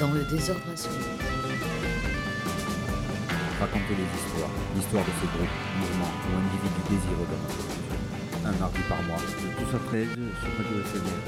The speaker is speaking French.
Dans le désordre absolu. Raconter les histoires, l'histoire de ce groupe, mouvement ou individu désireux d'un autre. Un mardi par mois. De 12 à 13 sur Radio SMR.